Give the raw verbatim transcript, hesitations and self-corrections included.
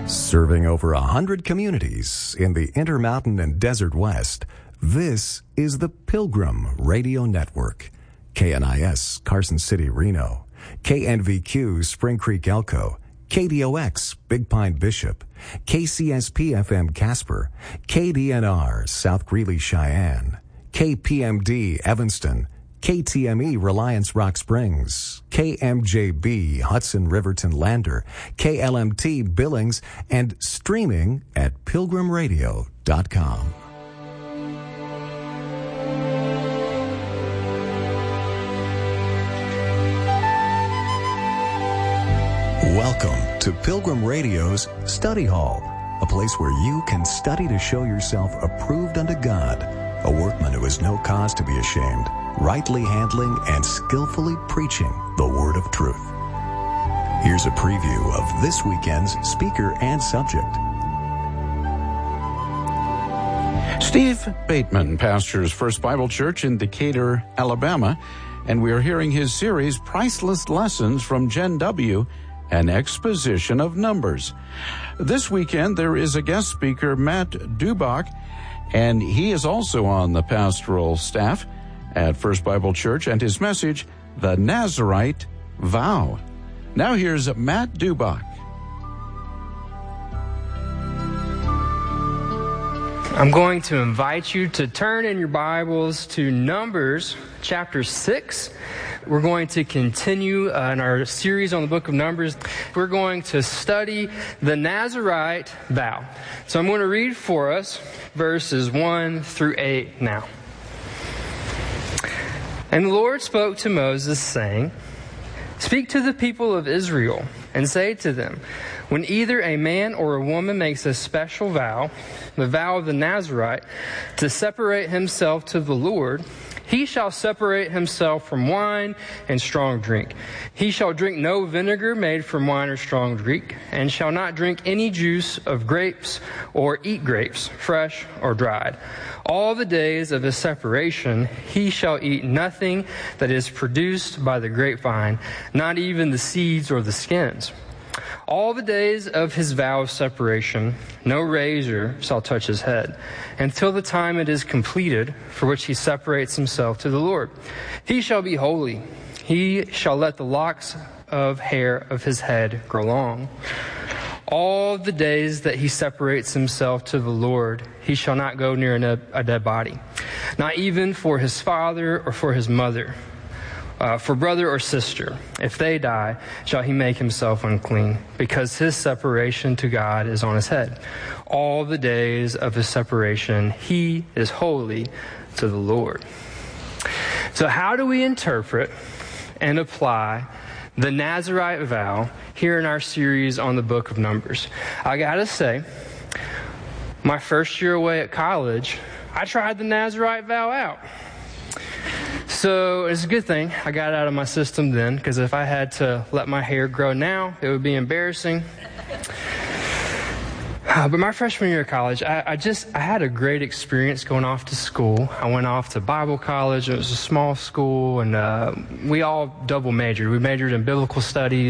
Serving over a hundred communities in the Intermountain and Desert West, this is the Pilgrim Radio Network. K N I S, Carson City, Reno. K N V Q, Spring Creek, Elko. K D O X, Big Pine, Bishop. K C S P F M, Casper. K D N R, South Greeley, Cheyenne. K P M D, Evanston. K T M E, Reliance Rock Springs. K M J B, Hudson Riverton Lander. K L M T, Billings, and streaming at pilgrim radio dot com. Welcome to Pilgrim Radio's Study Hall, a place where you can study to show yourself approved unto God, a workman who has no cause to be ashamed, rightly handling and skillfully preaching the word of truth. Here's a preview of this weekend's speaker and subject. Steve Bateman pastors First Bible Church in Decatur, Alabama, and we are hearing his series, Priceless Lessons from Gen W, an exposition of numbers. This weekend, there is a guest speaker, Matt Dubach, and he is also on the pastoral staff at First Bible Church, and his message, The Nazarite Vow. Now here's Matt Dubach. I'm going to invite you to turn in your Bibles to Numbers chapter six. We're going to continue uh, in our series on the book of Numbers. We're going to study the Nazarite vow. So I'm going to read for us verses one through eight now. And the Lord spoke to Moses, saying, "Speak to the people of Israel, and say to them, when either a man or a woman makes a special vow, the vow of the Nazarite, to separate himself to the Lord, he shall separate himself from wine and strong drink. He shall drink no vinegar made from wine or strong drink, and shall not drink any juice of grapes or eat grapes, fresh or dried. All the days of his separation he shall eat nothing that is produced by the grapevine, not even the seeds or the skins. All the days of his vow of separation, no razor shall touch his head, until the time it is completed, for which he separates himself to the Lord. He shall be holy. He shall let the locks of hair of his head grow long. All the days that he separates himself to the Lord, he shall not go near a dead body, not even for his father or for his mother. Uh, for brother or sister, if they die, shall he make himself unclean, because his separation to God is on his head. All the days of his separation, he is holy to the Lord." So how do we interpret and apply the Nazarite vow here in our series on the book of Numbers? I gotta say, my first year away at college, I tried the Nazarite vow out. So it's a good thing I got it out of my system then, because if I had to let my hair grow now, it would be embarrassing. Uh, but my freshman year of college, I, I just, I had a great experience going off to school. I went off to Bible college. It was a small school, and uh, we all double majored. We majored in biblical studies